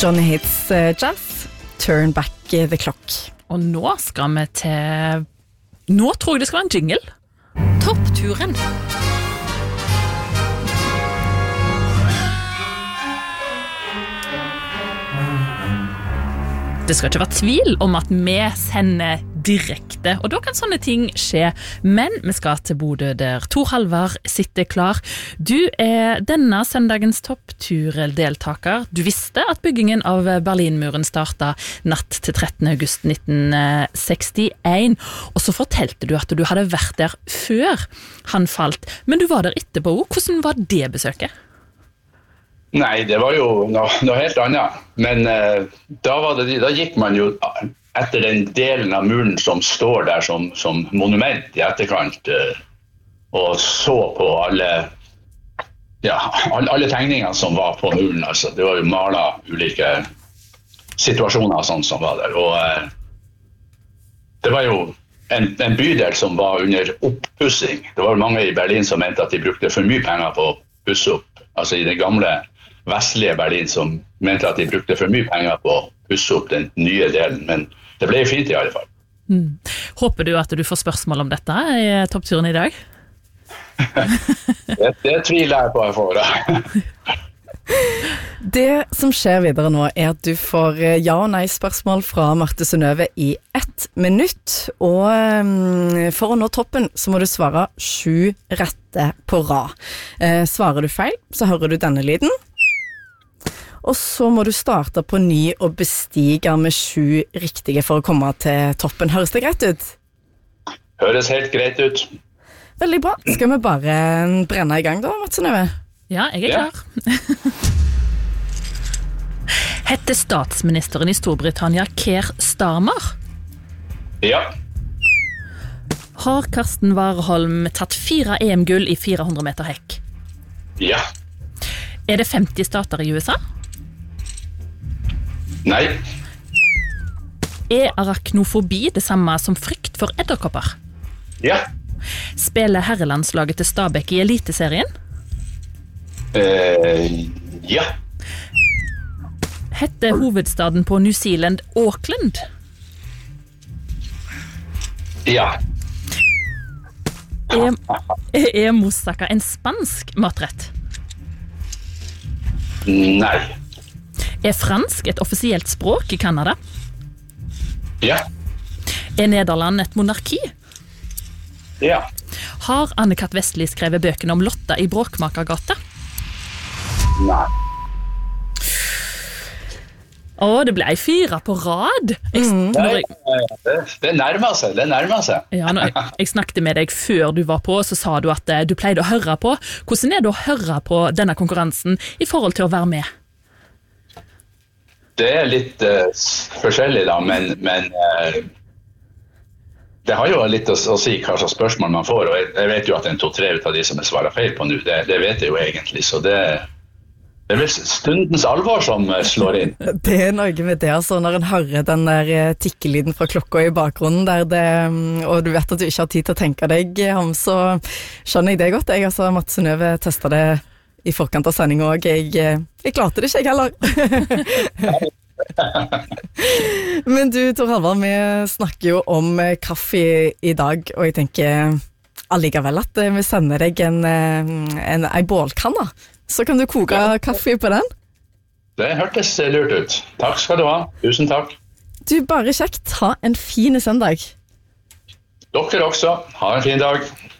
Johnny Hits Jazz, Turn Back the Clock. Og nå skal vi til... Nå tror jeg det skal være en jingle. Toppturen. Det skal ikke være tvil om at vi sender direkte, og da kan sånne ting skje. Men vi skal til Bodø der Tor Halvard sitter klar. Du denne søndagens toppturdeltaker. Du visste at byggingen av Berlinmuren startet natt til 13. august 1961, og så fortalte du at du hadde vært der før han falt. Men du var der etterpå. Hvordan var det besøket? Nei, det var jo noe helt annet. Men da gikk man jo etter den delen av muren som står der som monument i etterkant, og så på alle tegningene som var på muren. Altså. Det var jo malet ulike situasjoner sånn som var der. Og det var jo en bydel som var under oppussing. Det var mange i Berlin som mente at de brukte for mye penger på å pusse opp. Altså i den gamle vestlige Berlin som mente at de brukte for mye penger på å pusse opp den nye delen, men det ble fint i alle fall. Håper du at du får spørsmål om dette i toppturen i dag? det tviler jeg på jeg får da. Det som skjer videre nå at du får ja- og nei-spørsmål fra Marte Synnøve i 1 minutt, og for å nå toppen så må du svare 7 rette på rad. Svarer du feil, så hører du denne lyden. Og så må du starte på ny og bestige med 7 riktige for å komme til toppen. Høres det greit ut? Høres helt greit ut. Veldig bra. Skal vi bare brenne i gang da, Marte Synnøve? Ja, jeg klar. Hette statsministeren i Storbritannia Keir Starmer? Ja. Har Karsten Warholm tatt 4 EM-gull i 400 meter hekk? Ja. Det 50 stater i USA? Nei. Arachnofobi det samme som frykt for edderkopper? Ja. Spiller herrelandslaget til Stabæk i Eliteserien? Ja. Hette hovedstaden på New Zealand Auckland? Ja. Moussaka en spansk matrett? Nei. Fransk et offisielt språk i Kanada? Ja. Nederland et monarki? Ja. Har Anne-Kat. Vestli skrevet bøkene om Lotta i Bråkmakergata? Nei. Det ble 4 på rad. Det nærmer seg. Ja, når jeg snakket med deg før du var på, så sa du at du pleide å høre på. Hvordan det å høre på denne konkurransen i forhold til å være med? Det litt forskjellig da, men det har jo litt å si hva slags spørsmål man får, og jeg vet jo at 2-3 ut av de som jeg svarer feil på nå, det vet jeg jo egentlig, så det vel stundens alvor som slår inn. Det noe med det, altså, når en hører den der tikkelyden fra klokka i bakgrunnen, og du vet at du ikke har tid til å tenke deg om, så skjønner jeg det godt. Marte Synnøve testet det i forkant av sending, og jeg klarte det ikke, jeg heller. Men du, Tor Halvard, vi snakker jo om kaffe i dag, og jeg tenker allikevel at vi sender deg en bålkanne, så kan du koke kaffe på den. Det hørtes lurt ut. Takk skal du ha. Tusen takk. Du, bare kjekt. Ha en fin søndag. Dere også. Ha en fin dag.